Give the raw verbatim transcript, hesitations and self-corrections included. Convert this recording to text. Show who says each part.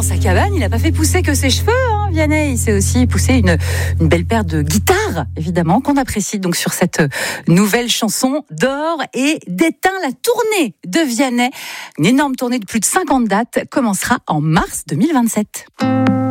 Speaker 1: sa cabane, il n'a pas fait pousser que ses cheveux, hein, Vianney. Il s'est aussi poussé une, une belle paire de guitares, évidemment, qu'on apprécie donc sur cette nouvelle chanson d'or et d'éteint. La tournée de Vianney, une énorme tournée de plus de cinquante dates, commencera en mars deux mille vingt-sept.